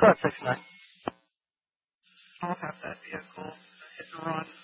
Perfect, man. I'll have that vehicle hit and run.